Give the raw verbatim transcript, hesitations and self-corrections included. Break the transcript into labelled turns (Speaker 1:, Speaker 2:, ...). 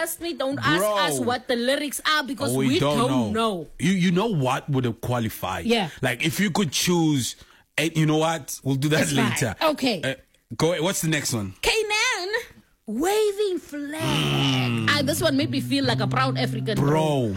Speaker 1: trust me, don't
Speaker 2: Bro.
Speaker 1: ask us what the lyrics are because
Speaker 2: Oh,
Speaker 1: we,
Speaker 2: we
Speaker 1: don't,
Speaker 2: don't know.
Speaker 1: know.
Speaker 2: You you know what would have qualified?
Speaker 1: Yeah.
Speaker 2: Like if you could choose, eh, you know what? We'll do that
Speaker 1: It's fine.
Speaker 2: later.
Speaker 1: Okay.
Speaker 2: Uh, go. What's the next one?
Speaker 1: Canaan, waving flag. Ah, this one made me feel like a proud African.
Speaker 2: Bro.